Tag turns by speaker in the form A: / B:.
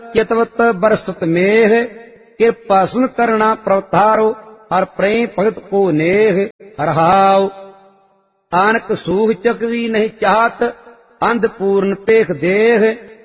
A: चितवत बरसत मेह, कृपा सुन करना प्रवतारो, हर प्रेम भगत को नेह। हरहाव आनक सूह चकवी नहीं चाहत, अंध पूर्ण पेख देह।